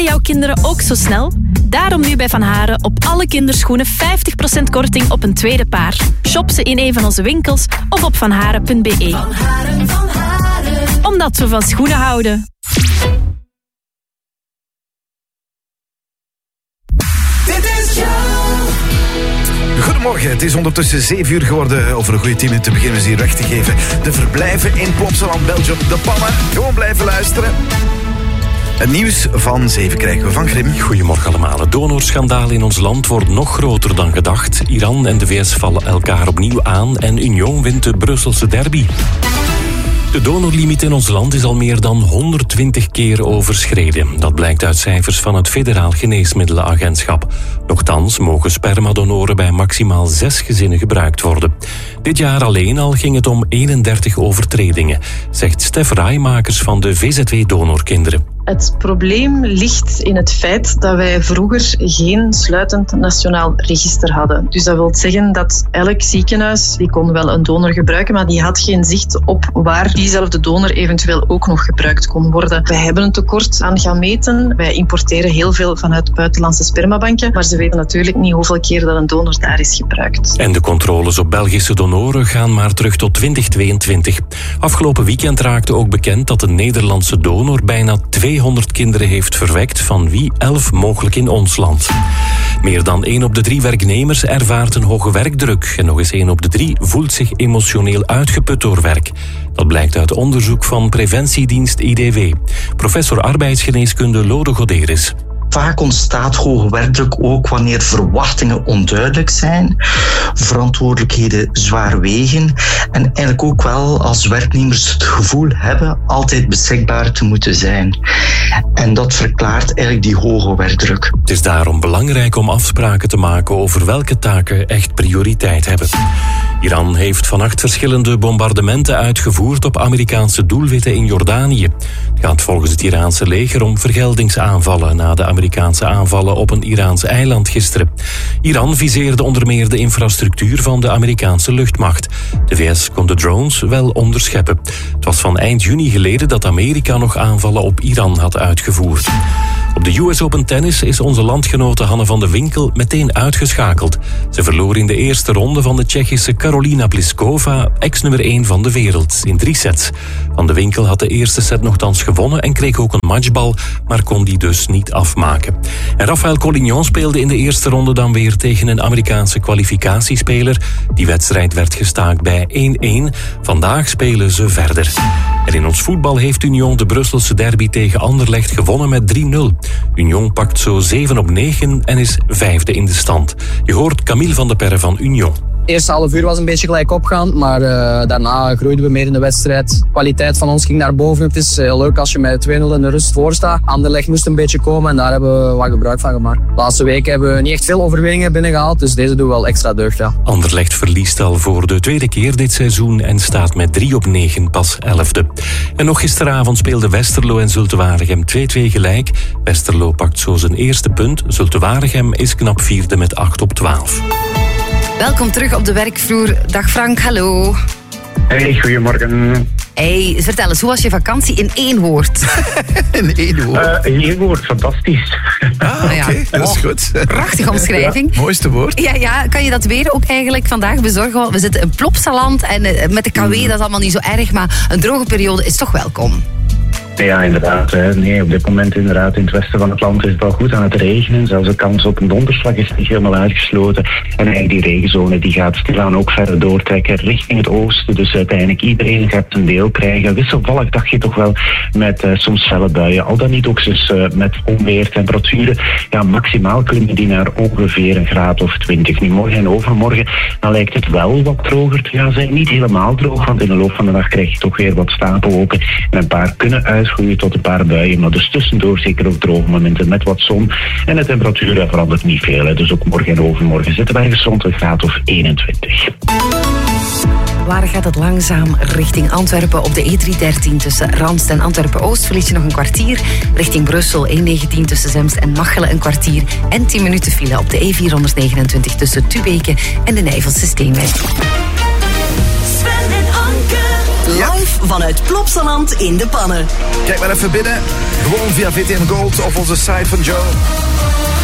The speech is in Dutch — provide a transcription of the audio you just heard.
Jouw kinderen ook zo snel? Daarom nu bij Van Haren op alle kinderschoenen 50% korting op een tweede paar. Shop ze in een van onze winkels of op vanharen.be. Van Haren, Van Haren. Omdat we van schoenen houden. Dit is Goedemorgen, het is ondertussen 7 uur geworden. Over een goede 10 minuten beginnen we ze hier weg te geven. De verblijven in Plopsaland, Belgium. De pannen, gewoon blijven luisteren. Het nieuws van 7 krijgen we van Grim. Goedemorgen allemaal. Het donorschandaal in ons land wordt nog groter dan gedacht. Iran en de VS vallen elkaar opnieuw aan en Union wint de Brusselse derby. De donorlimiet in ons land is al meer dan 120 keer overschreden. Dat blijkt uit cijfers van het Federaal Geneesmiddelenagentschap. Nochtans mogen spermadonoren bij maximaal 6 gezinnen gebruikt worden. Dit jaar alleen al ging het om 31 overtredingen, zegt Stef Raaimakers van de VZW Donorkinderen. Het probleem ligt in het feit dat wij vroeger geen sluitend nationaal register hadden. Dus dat wil zeggen dat elk ziekenhuis, die kon wel een donor gebruiken, maar die had geen zicht op waar diezelfde donor eventueel ook nog gebruikt kon worden. Wij hebben een tekort aan gameten. Wij importeren heel veel vanuit buitenlandse spermabanken, maar ze weten natuurlijk niet hoeveel keer dat een donor daar is gebruikt. En de controles op Belgische donoren gaan maar terug tot 2022. Afgelopen weekend raakte ook bekend dat een Nederlandse donor bijna 200 kinderen heeft verwekt, van wie 11 mogelijk in ons land. Meer dan 1 op de 3 werknemers ervaart een hoge werkdruk en nog eens 1 op de 3 voelt zich emotioneel uitgeput door werk. Dat blijkt uit onderzoek van preventiedienst IDW. Professor arbeidsgeneeskunde Lode Goderis. Vaak ontstaat hoge werkdruk ook wanneer verwachtingen onduidelijk zijn, verantwoordelijkheden zwaar wegen en eigenlijk ook wel als werknemers het gevoel hebben altijd beschikbaar te moeten zijn. En dat verklaart eigenlijk die hoge werkdruk. Het is daarom belangrijk om afspraken te maken over welke taken echt prioriteit hebben. Iran heeft vannacht verschillende bombardementen uitgevoerd op Amerikaanse doelwitten in Jordanië. Het gaat volgens het Iraanse leger om vergeldingsaanvallen na de Amerikaanse aanvallen op een Iraans eiland gisteren. Iran viseerde onder meer de infrastructuur van de Amerikaanse luchtmacht. De VS kon de drones wel onderscheppen. Het was van eind juni geleden dat Amerika nog aanvallen op Iran had uitgevoerd. Op de US Open Tennis is onze landgenote Hanne van de Winkel meteen uitgeschakeld. Ze verloor in de eerste ronde van de Tsjechische Karolina Pliskova, ex-nummer 1 van de wereld, in 3 sets. Van de Winkel had de eerste set nogthans gewonnen en kreeg ook een matchbal, maar kon die dus niet afmaken. En Rafael Collignon speelde in de eerste ronde dan weer tegen een Amerikaanse kwalificatiespeler. Die wedstrijd werd gestaakt bij 1-1. Vandaag spelen ze verder. En in ons voetbal heeft Union de Brusselse derby tegen Anderlecht gewonnen met 3-0. Union pakt zo 7 op 9 en is 5e in de stand. Je hoort Camille van de Perre van Union. Het eerste half uur was een beetje gelijk opgaan, maar daarna groeiden we meer in de wedstrijd. De kwaliteit van ons ging naar boven. Het is heel leuk als je met 2-0 in de rust voor staat. Anderlecht moest een beetje komen en daar hebben we wat gebruik van gemaakt. De laatste weken hebben we niet echt veel overwinningen binnengehaald, dus deze doen wel extra deugd. Ja. Anderlecht verliest al voor de tweede keer dit seizoen en staat met 3 op 9 pas 11e. En nog gisteravond speelden Westerlo en Zulte Waregem 2-2 gelijk. Westerlo pakt zo zijn eerste punt. Zulte Waregem is knap 4e met 8 op 12. Welkom terug op de werkvloer. Dag Frank, hallo. Hey, goedemorgen. Hey, vertel eens, hoe was je vakantie in 1 woord? In 1 woord? In 1 woord, fantastisch. Oké, dat is goed. Prachtige omschrijving. Ja, mooiste woord. Ja, kan je dat weer ook eigenlijk vandaag bezorgen? We zitten in Plopsaland en met de KW, dat is allemaal niet zo erg, maar een droge periode is toch welkom. Ja, inderdaad. Nee, op dit moment inderdaad in het westen van het land is het al goed aan het regenen. Zelfs de kans op een donderslag is niet helemaal uitgesloten. En eigenlijk die regenzone die gaat stilaan ook verder doortrekken richting het oosten. Dus uiteindelijk iedereen gaat zijn deel krijgen. Wisselvallig dacht je toch wel met soms felle buien. Al dan niet ook eens met onweertemperaturen. Ja, maximaal klimmen die naar ongeveer een graad of 20. Nu morgen en overmorgen dan lijkt het wel wat droger te gaan zijn. Niet helemaal droog, want in de loop van de dag krijg je toch weer wat stapelwolken. En een paar kunnen uitgroeien tot een paar buien. Maar dus tussendoor zeker ook droge momenten met wat zon. En de temperatuur verandert niet veel. Hè. Dus ook morgen en overmorgen zitten we ergens rond een graad of 21. Waar gaat het langzaam? Richting Antwerpen op de E313 tussen Randst en Antwerpen-Oost verlies je nog een kwartier. Richting Brussel E19 tussen Zemst en Machelen een kwartier. En 10 minuten file op de E429 tussen Tubeke en de Nijvelse Steenweg. Live vanuit Plopsaland in de Pannen. Kijk maar even binnen. Gewoon via VTM Gold of onze site van Joe.